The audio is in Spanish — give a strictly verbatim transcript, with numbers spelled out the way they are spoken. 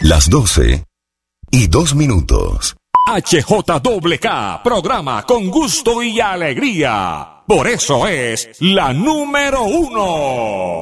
Las doce y dos minutos. H J K K, programa con gusto y alegría. Por eso es la número uno.